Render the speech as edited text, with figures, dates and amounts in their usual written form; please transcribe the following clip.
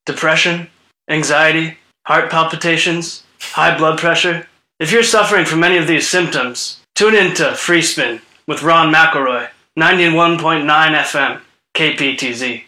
depression, anxiety, heart palpitations, high blood pressure. If you're suffering from any of these symptoms, tune in to Free Spin with Ron McElroy, 91.9 FM, KPTZ.